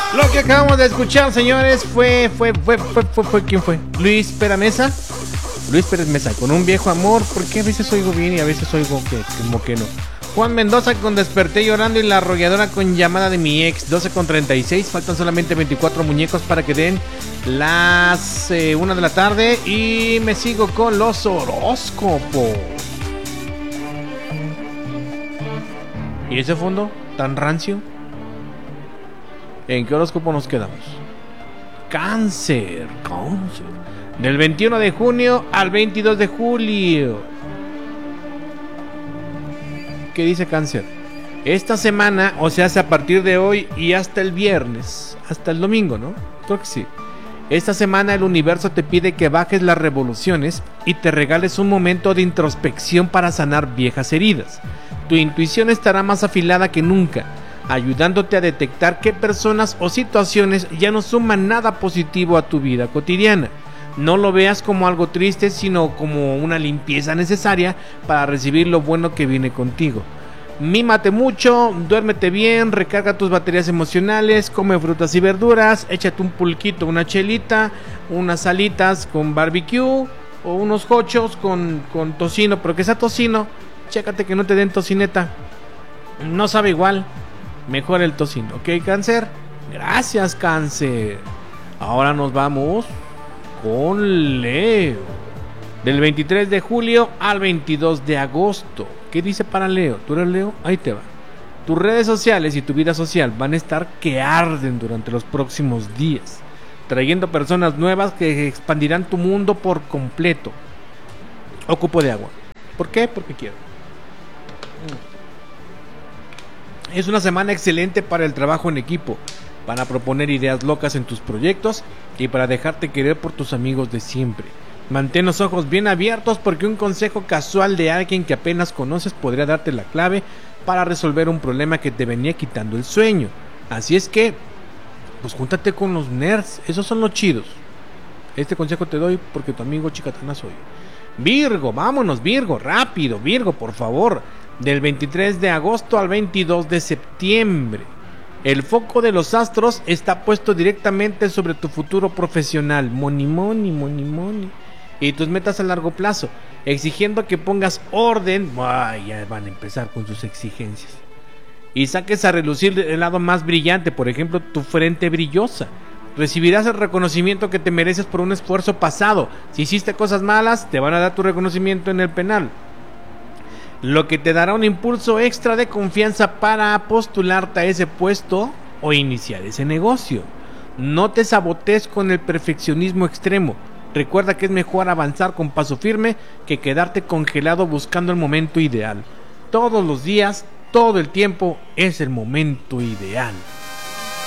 Lo que acabamos de escuchar, señores, fue ¿quién fue? Luis Pérez Mesa. Luis Pérez Mesa, con Un Viejo Amor. Porque a veces oigo bien y a veces oigo como que no. Juan Mendoza con Desperté Llorando y La Arrolladora con Llamada de mi ex. 12:36, faltan solamente 24 muñecos para que den las 1 de la tarde. Y me sigo con los horóscopos. ¿Y ese fondo tan rancio? ¿En qué horóscopo nos quedamos? Cáncer. Del 21 de junio al 22 de julio. ¿Qué dice Cáncer? Esta semana, o sea, a partir de hoy y hasta el viernes, hasta el domingo, ¿no? Creo que sí. Esta semana el universo te pide que bajes las revoluciones y te regales un momento de introspección para sanar viejas heridas. Tu intuición estará más afilada que nunca, ayudándote a detectar qué personas o situaciones ya no suman nada positivo a tu vida cotidiana. No lo veas como algo triste, sino como una limpieza necesaria para recibir lo bueno que viene contigo. Mímate mucho, duérmete bien, recarga tus baterías emocionales, come frutas y verduras, échate un pulquito, una chelita, unas alitas con barbecue o unos hochos con tocino, pero que sea tocino. Chécate que no te den tocineta, no sabe igual, mejor el tocino, ¿ok, Cáncer? Gracias, Cáncer. Ahora nos vamos con Leo. Del 23 de julio al 22 de agosto. ¿Qué dice para Leo? ¿Tú eres Leo? Ahí te va. Tus redes sociales y tu vida social van a estar que arden durante los próximos días, trayendo personas nuevas que expandirán tu mundo por completo. Ocupo de agua. ¿Por qué? Porque quiero. Es una semana excelente para el trabajo en equipo, para proponer ideas locas en tus proyectos y para dejarte querer por tus amigos de siempre. Mantén los ojos bien abiertos porque un consejo casual de alguien que apenas conoces podría darte la clave para resolver un problema que te venía quitando el sueño. Así es que, pues júntate con los nerds, esos son los chidos. Este consejo te doy porque tu amigo Chicatana soy. Virgo, vámonos Virgo, rápido Virgo, por favor. Del 23 de agosto al 22 de septiembre. El foco de los astros está puesto directamente sobre tu futuro profesional, money, y tus metas a largo plazo, exigiendo que pongas orden. Ya van a empezar con sus exigencias. Y saques a relucir el lado más brillante, por ejemplo, tu frente brillosa. Recibirás el reconocimiento que te mereces por un esfuerzo pasado. Si hiciste cosas malas, te van a dar tu reconocimiento en el penal, lo que te dará un impulso extra de confianza para postularte a ese puesto o iniciar ese negocio. No te sabotees con el perfeccionismo extremo. Recuerda que es mejor avanzar con paso firme que quedarte congelado buscando el momento ideal. Todos los días, todo el tiempo es el momento ideal.